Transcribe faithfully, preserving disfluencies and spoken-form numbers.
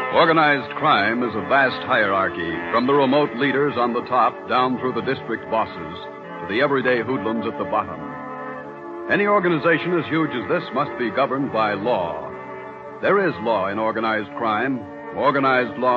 Organized crime is a vast hierarchy, from the remote leaders on the top down through the district bosses to the everyday hoodlums at the bottom. Any organization as huge as this must be governed by law. There is law in organized crime. Organized law